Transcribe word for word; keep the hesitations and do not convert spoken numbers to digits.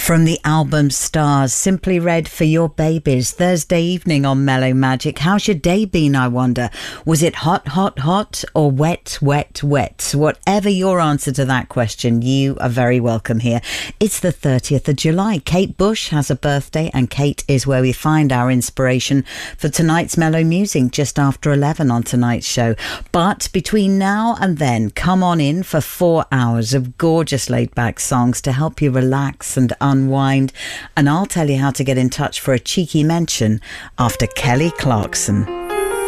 From the album Stars, Simply Red for Your Babies, Thursday evening on Mellow Magic. How's your day been, I wonder? Was it hot, hot, hot or wet, wet, wet? Whatever your answer to that question, you are very welcome here. It's the thirtieth of July. Kate Bush has a birthday, and Kate is where we find our inspiration for tonight's Mellow Music, just after eleven on tonight's show. But between now and then, come on in for four hours of gorgeous laid-back songs to help you relax and unwind, and I'll tell you how to get in touch for a cheeky mention after Kelly Clarkson.